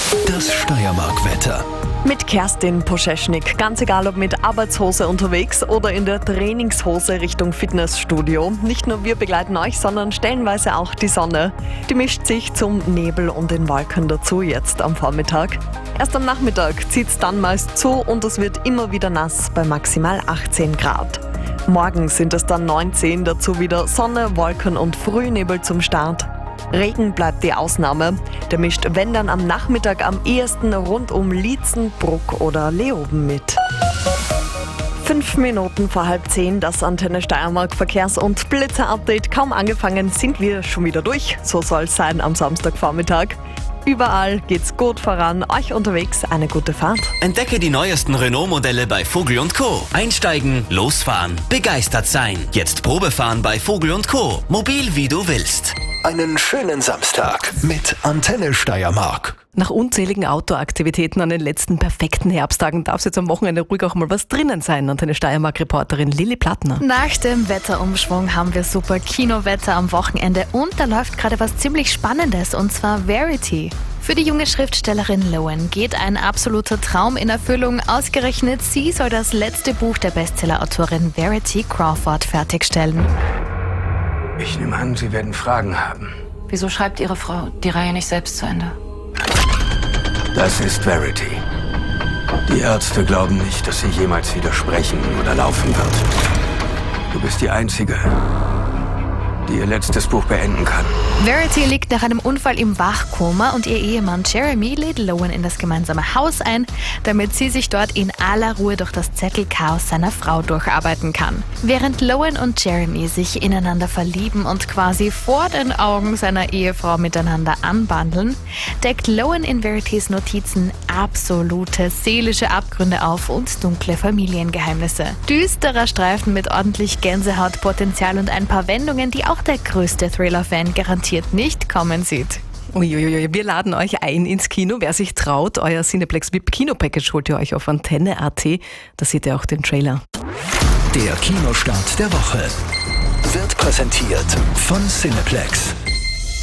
Das Steiermark-Wetter. Mit Kerstin Poscheschnik. Ganz egal, ob mit Arbeitshose unterwegs oder in der Trainingshose Richtung Fitnessstudio. Nicht nur wir begleiten euch, sondern stellenweise auch die Sonne. Die mischt sich zum Nebel und den Wolken dazu jetzt am Vormittag. Erst am Nachmittag zieht es dann meist zu und es wird immer wieder nass bei maximal 18 Grad. Morgen sind es dann 19, dazu wieder Sonne, Wolken und Frühnebel zum Start. Regen bleibt die Ausnahme. Der mischt, wenn dann am Nachmittag am ehesten rund um Liezen, Bruck oder Leoben mit. 5 Minuten vor 9:30, das Antenne Steiermark Verkehrs- und Blitzer-Update. Kaum angefangen, sind wir schon wieder durch. So soll es sein am Samstagvormittag. Überall geht's gut voran. Euch unterwegs eine gute Fahrt. Entdecke die neuesten Renault-Modelle bei Vogel & Co. Einsteigen, losfahren, begeistert sein. Jetzt Probefahren bei Vogel & Co. Mobil wie du willst. Einen schönen Samstag mit Antenne Steiermark. Nach unzähligen Outdoor-Aktivitäten an den letzten perfekten Herbsttagen darf es jetzt am Wochenende ruhig auch mal was drinnen sein. Antenne Steiermark-Reporterin Lilly Plattner. Nach dem Wetterumschwung haben wir super Kinowetter am Wochenende und da läuft gerade was ziemlich Spannendes, und zwar Verity. Für die junge Schriftstellerin Lowen geht ein absoluter Traum in Erfüllung. Ausgerechnet sie soll das letzte Buch der Bestsellerautorin Verity Crawford fertigstellen. Ich nehme an, Sie werden Fragen haben. Wieso schreibt Ihre Frau die Reihe nicht selbst zu Ende? Das ist Verity. Die Ärzte glauben nicht, dass sie jemals wieder sprechen oder laufen wird. Du bist die Einzige, die ihr letztes Buch beenden kann. Verity liegt nach einem Unfall im Wachkoma und ihr Ehemann Jeremy lädt Lowen in das gemeinsame Haus ein, damit sie sich dort in aller Ruhe durch das Zettelchaos seiner Frau durcharbeiten kann. Während Lowen und Jeremy sich ineinander verlieben und quasi vor den Augen seiner Ehefrau miteinander anbandeln, deckt Lowen in Veritys Notizen absolute seelische Abgründe auf und dunkle Familiengeheimnisse. Düsterer Streifen mit ordentlich Gänsehautpotenzial und ein paar Wendungen, die auch der größte Thriller-Fan garantiert nicht kommen sieht. Uiuiui, wir laden euch ein ins Kino. Wer sich traut, euer Cineplex VIP Kino-Package holt ihr euch auf Antenne.at. Da seht ihr auch den Trailer. Der Kinostart der Woche wird präsentiert von Cineplex.